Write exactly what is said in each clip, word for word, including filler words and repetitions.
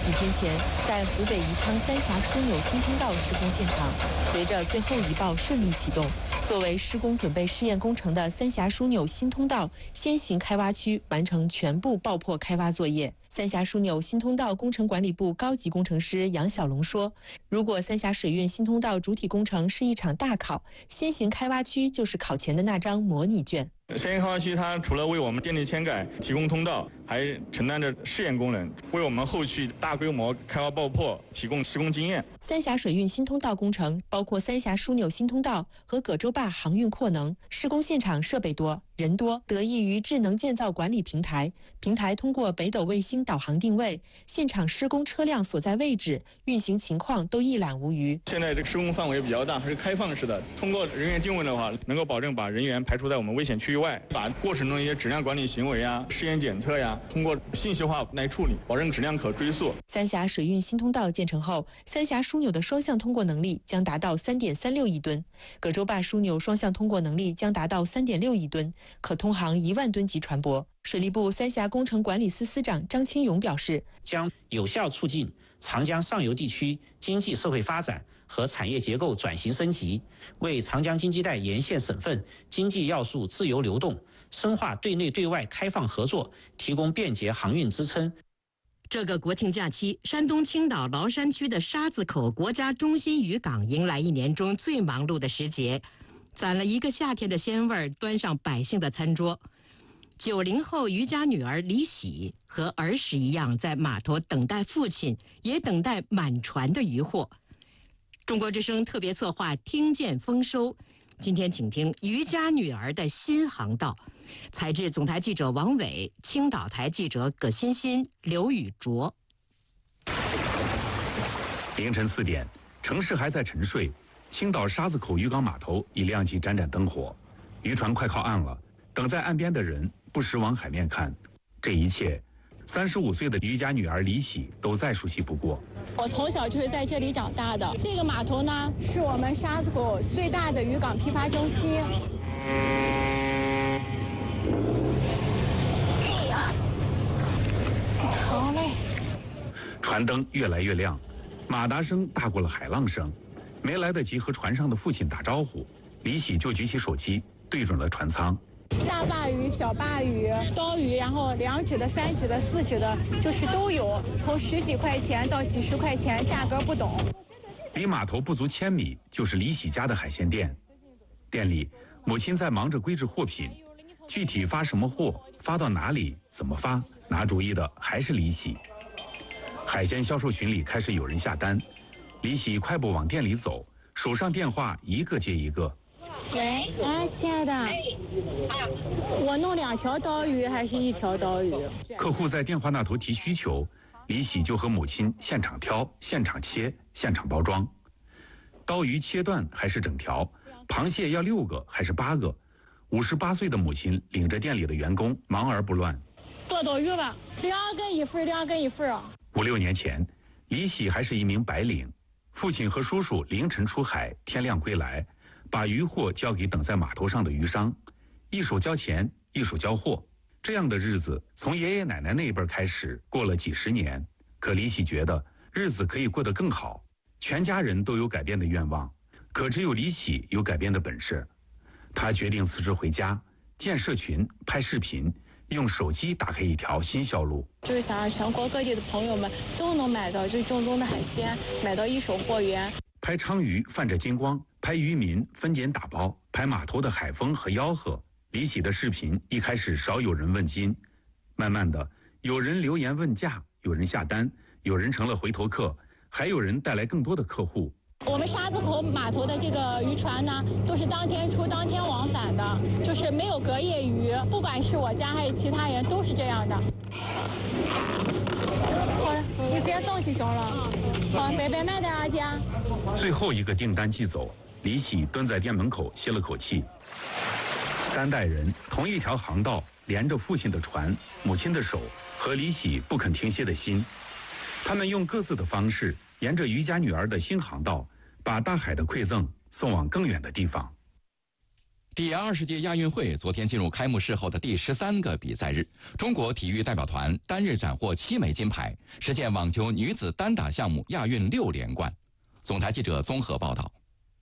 几天前，在湖北宜昌三峡枢纽新通道施工现场，随着最后一爆顺利启动，作为施工准备试验工程的三峡枢纽新通道先行开挖区完成全部爆破开挖作业。三峡枢纽新通道工程管理部高级工程师杨小龙说：“如果三峡水运新通道主体工程是一场大考，先行开挖区就是考前的那张模拟卷。” 先行开挖区它除了为我们电力嵌改提供通道，还承担着试验功能，为我们后续大规模开挖爆破提供施工经验。 三峡水运新通道工程包括三峡枢纽新通道和葛洲坝航运扩能，施工现场设备多、人多，得益于智能建造管理平台。平台通过北斗卫星导航定位，现场施工车辆所在位置、运行情况都一览无余。 现在这个施工范围比较大，还是开放式的。通过人员定位的话，能够保证把人员排除在我们危险区域外，把过程中一些质量管理行为啊、试验检测呀，通过信息化来处理，保证质量可追溯。 三峡水运新通道建成后，三峡枢纽的双向通过能力将达到 三点三六亿吨，葛洲坝枢纽双向通过能力将达到 三点六亿吨，可通航一万吨级船舶。水利部三峡工程管理司司长张清勇表示， 将有效促进长江上游地区经济社会发展和产业结构转型升级，为长江经济带沿线省份经济要素自由流动、深化对内对外开放合作提供便捷航运支撑。 这个国庆假期，山东青岛崂山区的沙子口国家中心渔港迎来一年中最忙碌的时节，攒了一个夏天的鲜味儿，端上百姓的餐桌。九零后渔家女儿李喜和儿时一样，在码头等待父亲，也等待满船的渔获。中国之声特别策划听见丰收，今天请听渔家女儿的新航道。采制总台记者王伟，青岛台记者葛欣欣、刘宇卓。 凌晨四点，城市还在沉睡，青岛沙子口渔港码头已亮起盏盏灯火，渔船快靠岸了。等在岸边的人不时往海面看，这一切，三十五岁的渔家女儿李喜都再熟悉不过。 我从小就是在这里长大的。这个码头呢，是我们沙子口最大的渔港批发中心。哎呀，好嘞！ 船灯越来越亮，马达声大过了海浪声。没来得及和船上的父亲打招呼，李喜就举起手机对准了船舱。 大鲅鱼、小鲅鱼、刀鱼，然后两指的、三指的、四指的，就是都有，从十几块钱到几十块钱，价格不等。 离码头不足千米就是李喜家的海鲜店，店里母亲在忙着归置货品，具体发什么货、发到哪里、怎么发，拿主意的还是李喜。海鲜销售群里开始有人下单，李喜快步往店里走，手上电话一个接一个。 喂，哎，亲爱的，我弄两条刀鱼还是一条刀鱼？ 客户在电话那头提需求，李喜就和母亲现场挑、现场切、现场包装。刀鱼切断还是整条？螃蟹要六个还是八个？五十八岁的母亲领着店里的员工忙而不乱。 剁刀鱼吧，两根一份，两根一份啊。 五六年前，李喜还是一名白领，父亲和叔叔凌晨出海，天亮归来。把渔货交给等在码头上的渔商，一手交钱，一手交货。这样的日子从爷爷奶奶那一辈开始过了几十年，可李喜觉得日子可以过得更好。全家人都有改变的愿望，可只有李喜有改变的本事。他决定辞职回家，建社群，拍视频，用手机打开一条新销路。 就是想让全国各地的朋友们都能买到最正宗的海鲜，买到一手货源。 拍鲳鱼泛着金光，拍渔民分拣打包，拍码头的海风和吆喝。李喜的视频一开始少有人问津，慢慢的有人留言问价，有人下单，有人成了回头客，还有人带来更多的客户。 我们沙子口码头的这个渔船呢，都是当天出当天往返的，就是没有隔夜渔，不管是我家还是其他人都是这样的。好了，你直接送去行了。好，拜拜，慢点啊，姐。 最后一个订单寄走，李喜蹲在店门口歇了口气。三代人同一条航道，连着父亲的船、母亲的手和李喜不肯停歇的心。他们用各自的方式，沿着渔家女儿的新航道，把大海的馈赠送往更远的地方。 第二十届亚运会昨天进入开幕式后的第十三个比赛日，中国体育代表团单日斩获七枚金牌，实现网球女子单打项目亚运六连冠。总台记者综合报道。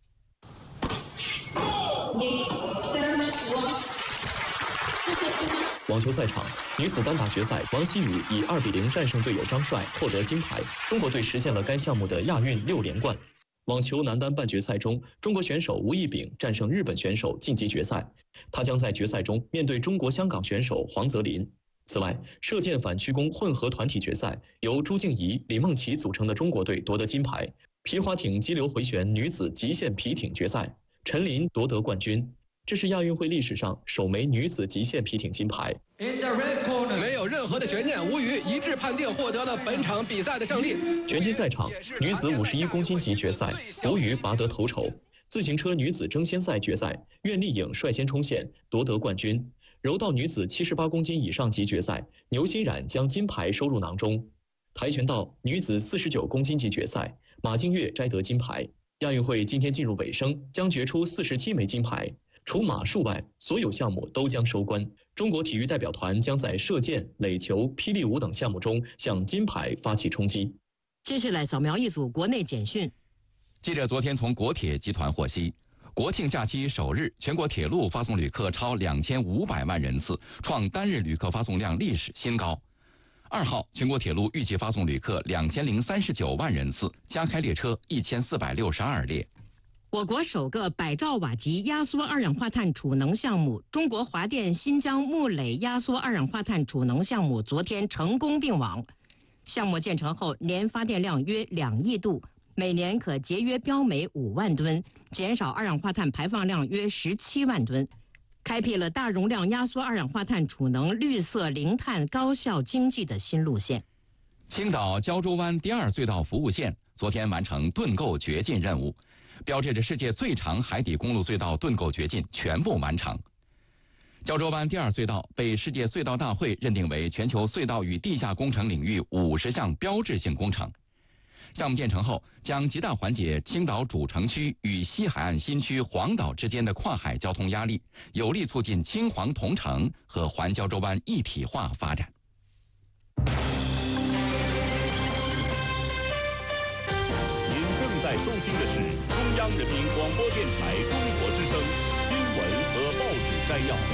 网球赛场，女子单打决赛，王曦雨以二比零战胜队友张帅，获得金牌，中国队实现了该项目的亚运六连冠。网球男单半决赛中，中国选手吴亦丙战胜日本选手晋级决赛，他将在决赛中面对中国香港选手黄泽林。此外，射箭反曲弓混合团体决赛，由朱静怡、李梦琪组成的中国队夺得金牌。皮划艇激流回旋女子极限皮艇决赛，陈琳夺得冠军。这是亚运会历史上首枚女子极限皮艇金牌。 没有任何的悬念，吴宇一致判定获得了本场比赛的胜利。 拳击赛场，女子五十一公斤级决赛，吴宇拔得头筹。自行车女子争先赛决赛，苑丽颖率先冲线夺得冠军。柔道女子七十八公斤以上级决赛，牛欣冉将金牌收入囊中。跆拳道女子四十九公斤级决赛，马静月摘得金牌。亚运会今天进入尾声，将决出四十七枚金牌。除马术外，所有项目都将收官。中国体育代表团将在射箭、垒球、霹雳舞等项目中向金牌发起冲击。 接下来扫描一组国内简讯。 记者昨天从国铁集团获悉，国庆假期首日，全国铁路发送旅客超两千五百万人次，创单日旅客发送量历史新高。二号，全国铁路预计发送旅客两千零三十九万人次，加开列车一千四百六十二列。 我国首个百兆瓦级压缩二氧化碳储能项目——中国华电新疆木垒压缩二氧化碳储能项目昨天成功并网。项目建成后，年发电量约两亿度，每年可节约标煤五万吨，减少二氧化碳排放量约十七万吨，开辟了大容量压缩二氧化碳储能绿色零碳高效经济的新路线。 青岛胶州湾第二隧道服务线昨天完成盾构掘进任务，标志着世界最长海底公路隧道盾构掘进全部完成。胶州湾第二隧道被世界隧道大会认定为全球隧道与地下工程领域五十项标志性工程。项目建成后，将极大缓解青岛主城区与西海岸新区黄岛之间的跨海交通压力，有力促进青黄同城和环胶州湾一体化发展。 在收听的是中央人民广播电台中国之声新闻和报纸摘要。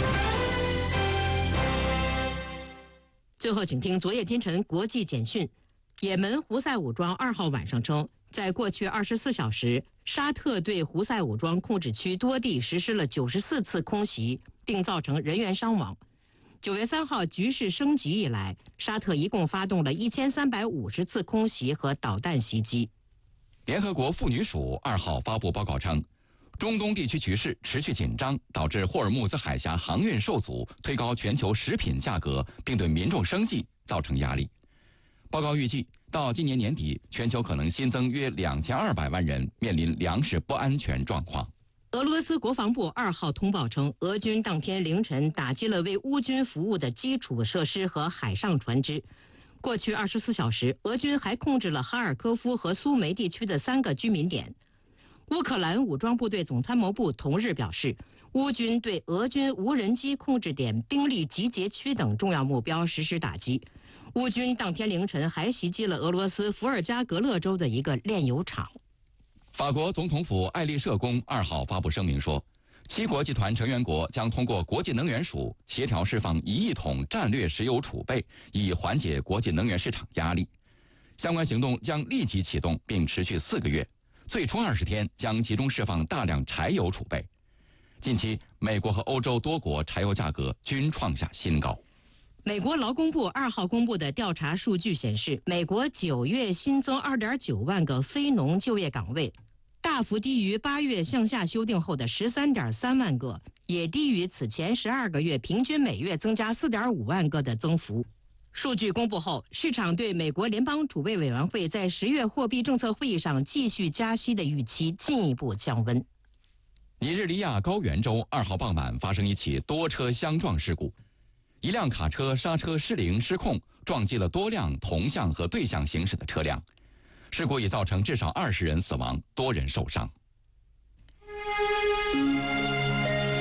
最后，请听昨夜今晨国际简讯。也门胡塞武装二号晚上称，在过去二十四小时，沙特对胡塞武装控制区多地实施了九十四次空袭，并造成人员伤亡。九月三号局势升级以来，沙特一共发动了一千三百五十次空袭和导弹袭击。 联合国妇女署二号发布报告称，中东地区局势持续紧张，导致霍尔木兹海峡航运受阻，推高全球食品价格，并对民众生计造成压力。报告预计，到今年年底，全球可能新增约两千二百万人面临粮食不安全状况。 俄罗斯国防部二号通报称，俄军当天凌晨打击了为乌军服务的基础设施和海上船只。过去二十四小时，俄军还控制了哈尔科夫和苏梅地区的三个居民点。乌克兰武装部队总参谋部同日表示，乌军对俄军无人机控制点、兵力集结区等重要目标实施打击。乌军当天凌晨还袭击了俄罗斯伏尔加格勒州的一个炼油厂。 法国总统府爱丽舍宫二号发布声明说，七国集团成员国将通过国际能源署协调释放一亿桶战略石油储备，以缓解国际能源市场压力。相关行动将立即启动，并持续四个月，最初二十天将集中释放大量柴油储备。近期，美国和欧洲多国柴油价格均创下新高。 美国劳工部二号公布的调查数据显示，美国九月新增二点九万个非农就业岗位，大幅低于八月向下修订后的十三点三万个，也低于此前十二个月平均每月增加四点五万个的增幅。数据公布后，市场对美国联邦储备委员会在十月货币政策会议上继续加息的预期进一步降温。 尼日利亚高原州二号傍晚发生一起多车相撞事故，一辆卡车刹车失灵失控，撞击了多辆同向和对向行驶的车辆。事故已造成至少二十人死亡，多人受伤。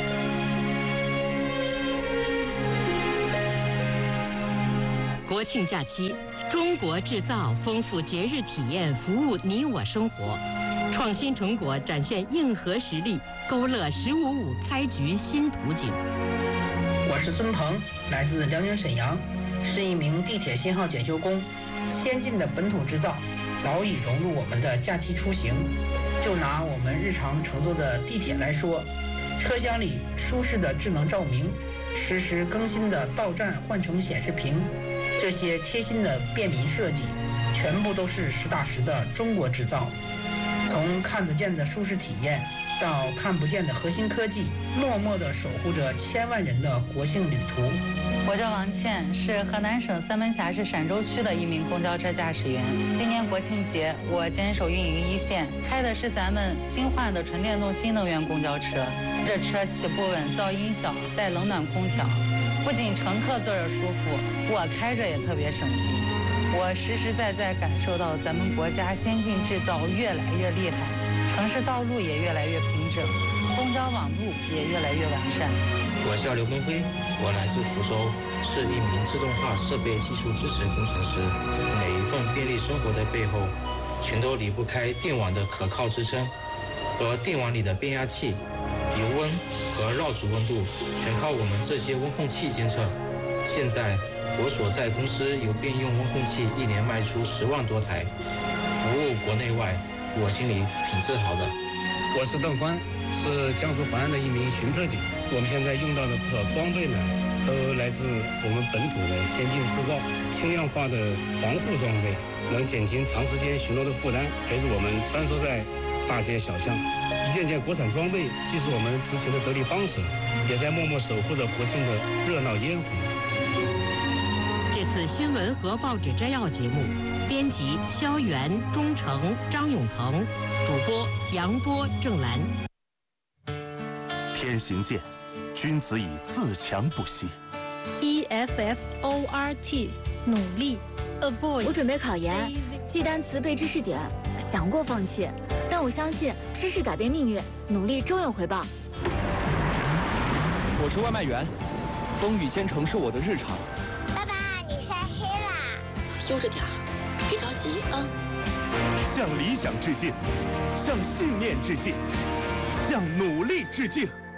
国庆假期，中国制造丰富节日体验，服务你我生活。创新成果展现硬核实力，勾勒“十五五”开局新图景。 我是孙鹏，来自辽宁沈阳，是一名地铁信号检修工。先进的本土制造早已融入我们的假期出行。就拿我们日常乘坐的地铁来说，车厢里舒适的智能照明，实时更新的到站换乘显示屏，这些贴心的便民设计，全部都是实打实的中国制造。从看得见的舒适体验到看不见的核心科技，默默地守护着千万人的国庆旅途。 我叫王倩，是河南省三门峡市陕州区的一名公交车驾驶员。今年国庆节，我坚守运营一线，开的是咱们新换的纯电动新能源公交车。这车起步稳，噪音小，带冷暖空调，不仅乘客坐着舒服，我开着也特别省心。我实实在在感受到咱们国家先进制造越来越厉害，城市道路也越来越平整，公交网路也越来越完善。 我叫刘梦辉，我来自福州，是一名自动化设备技术支持工程师。每一份便利生活的背后，全都离不开电网的可靠支撑，而电网里的变压器、油温和绕组温度，全靠我们这些温控器监测。现在我所在公司有便用温控器一年卖出十万多台，服务国内外，我心里挺自豪的。 我是邓欢，是江苏淮安的一名巡特警。我们现在用到的不少装备呢，都来自我们本土的先进制造，轻量化的防护装备，能减轻长时间巡逻的负担，陪着我们穿梭在大街小巷。一件件国产装备既是我们执勤的得力帮手，也在默默守护着国庆的热闹烟火。 这次新闻和报纸摘要节目，编辑肖元、钟诚、张永腾，主播杨波、郑兰。 天行健，君子以自强不息。 E F F O R T 努力 ，avoid。 我准备考研，记单词背知识点，想过放弃，但我相信知识改变命运，努力终有回报。 我是外卖员，风雨兼程是我的日常。 爸爸，你晒黑啦！ 悠着点儿，别着急啊。 向理想致敬，向信念致敬，向努力致敬。